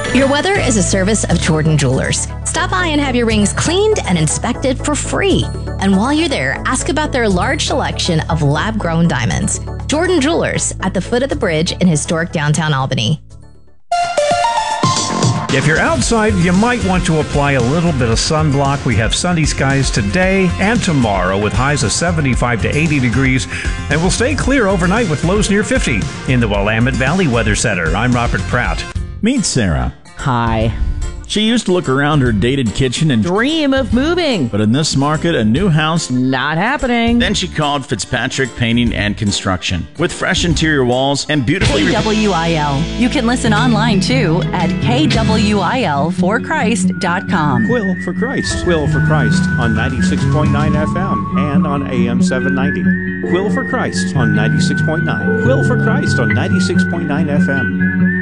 Your weather is a service of Jordan Jewelers. Stop by and have your rings cleaned and inspected for free. And while you're there, ask about their large selection of lab-grown diamonds. Jordan Jewelers at the foot of the bridge in historic downtown Albany. If you're outside, you might want to apply a little bit of sunblock. We have sunny skies today and tomorrow with highs of 75 to 80 degrees, and we'll stay clear overnight with lows near 50. In the Willamette Valley Weather Center, I'm Robert Pratt. Meet Sarah. Hi. She used to look around her dated kitchen and Dream of moving. but in this market, a new house. Not happening. Then she called Fitzpatrick Painting and Construction. With fresh interior walls and beautifully KWIL. You can listen online too at kwilforchrist.com. Quill for Christ. Quill for Christ on 96.9 FM and on AM 790. Quill for Christ on 96.9. Quill for Christ on 96.9 FM.